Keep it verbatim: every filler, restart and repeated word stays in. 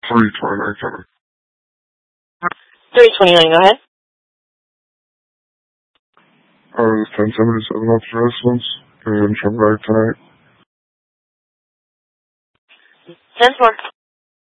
three twenty-nine coming. three twenty-nine, go ahead. I was ten seventy-seven off the residence, and come back tonight. ten four.